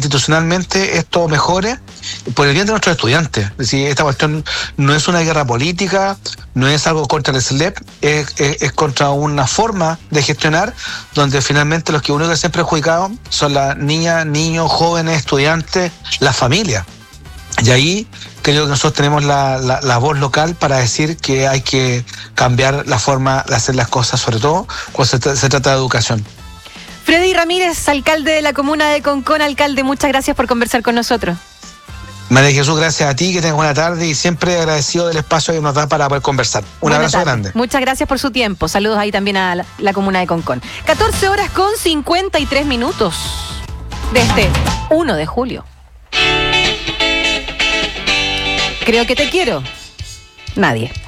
institucionalmente esto mejore por el bien de nuestros estudiantes. Es decir, esta cuestión no es una guerra política, no es algo contra el SLEP, es contra una forma de gestionar donde finalmente los que únicos que se han perjudicado son las niñas, niños, jóvenes, estudiantes, las familias. Y ahí creo que nosotros tenemos la voz local para decir que hay que cambiar la forma de hacer las cosas, sobre todo cuando se trata de educación. Freddy Ramírez, alcalde de la comuna de Concón. Alcalde, muchas gracias por conversar con nosotros. María Jesús, gracias a ti, que tengas buena tarde y siempre agradecido del espacio que nos da para poder conversar. Un abrazo grande. Muchas gracias por su tiempo. Saludos ahí también a la comuna de Concón. 14:53 de este 1 de julio. Creo que te quiero. Nadie.